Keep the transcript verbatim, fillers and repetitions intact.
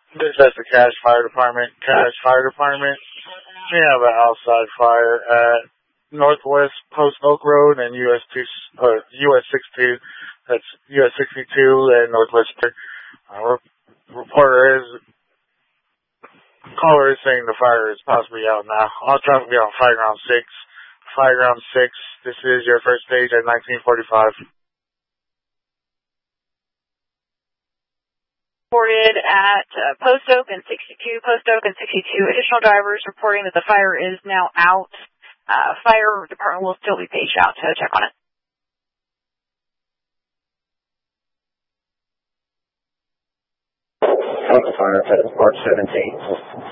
This is the Cache Fire Department. Cache Fire Department. We have an outside fire at Northwest Post Oak Road and U S two, uh, U S sixty-two. That's U S sixty-two and Northwest. Uh, reporter is caller is saying the fire is possibly out now. All traffic will be on Fireground six. Fireground six. This is your first stage at nineteen forty-five. Reported at uh, Post Oak and sixty-two, Post Oak and sixty-two. Additional drivers reporting that the fire is now out. Uh, fire department will still be paged out to check on it. Fire at March seventeenth.